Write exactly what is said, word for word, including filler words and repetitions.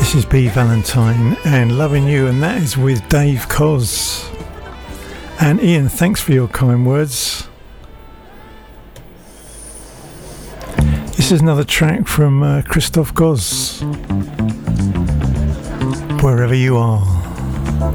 This is B Valentine and Loving You, and that is with Dave Koz. And Ian, thanks for your kind words. This is another track from uh, Christoph Goss, Wherever You Are.